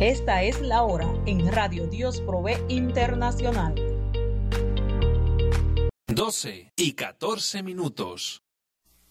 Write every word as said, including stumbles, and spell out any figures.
Esta es la hora en Radio Dios Provee Internacional. doce y catorce minutos.